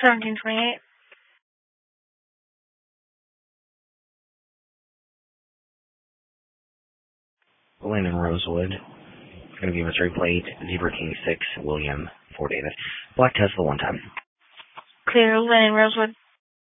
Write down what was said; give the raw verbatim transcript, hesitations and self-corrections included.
seventeen twenty-eight. Lynn and Rosewood. Going to be mystery plate, Zebra King six, William, four David. Black Tesla one time. Clear, Lynn and Rosewood.